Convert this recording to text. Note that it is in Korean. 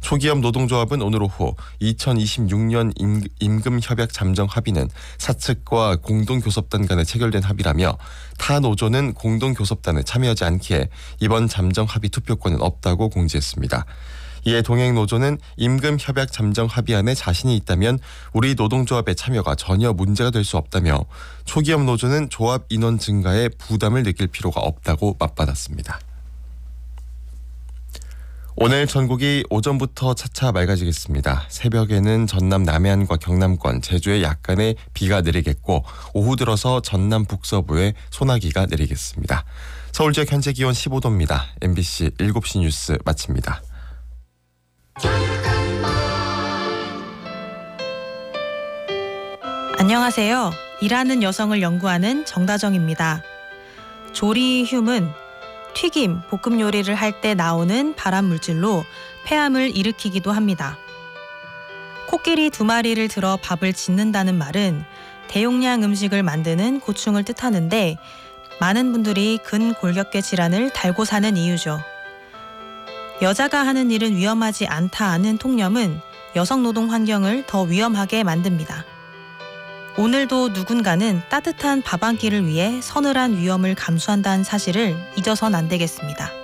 초기업 노동조합은 오늘 오후 2026년 임금협약 잠정 합의는 사측과 공동교섭단 간에 체결된 합의라며 타 노조는 공동교섭단에 참여하지 않기에 이번 잠정 합의 투표권은 없다고 공지했습니다. 이에 동행노조는 임금협약 잠정 합의안에 자신이 있다면 우리 노동조합의 참여가 전혀 문제가 될 수 없다며 초기업 노조는 조합 인원 증가에 부담을 느낄 필요가 없다고 맞받았습니다. 오늘 전국이 오전부터 차차 맑아지겠습니다. 새벽에는 전남 남해안과 경남권, 제주에 약간의 비가 내리겠고 오후 들어서 전남 북서부에 소나기가 내리겠습니다. 서울 지역 현재 기온 15도입니다. MBC 7시 뉴스 마칩니다. 안녕하세요. 일하는 여성을 연구하는 정다정입니다. 조리듐은 튀김, 볶음 요리를 할 때 나오는 발암 물질로 폐암을 일으키기도 합니다. 코끼리 2마리를 들어 밥을 짓는다는 말은 대용량 음식을 만드는 고충을 뜻하는데 많은 분들이 근골격계 질환을 달고 사는 이유죠. 여자가 하는 일은 위험하지 않다는 통념은 여성 노동 환경을 더 위험하게 만듭니다. 오늘도 누군가는 따뜻한 밥 한 끼를 위해 서늘한 위험을 감수한다는 사실을 잊어선 안 되겠습니다.